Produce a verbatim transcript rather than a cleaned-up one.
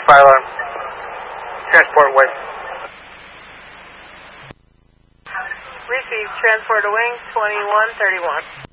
fire alarm. Transport west. Receive transport to wing twenty-one thirty-one.